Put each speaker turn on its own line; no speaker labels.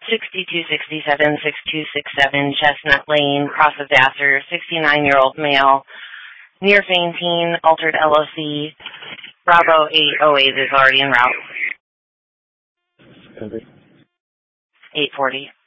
6267 Chestnut Lane, Cross of Vassar, 69-year-old male, near Faintine, Altered LOC, Bravo 808 is already en route. 840.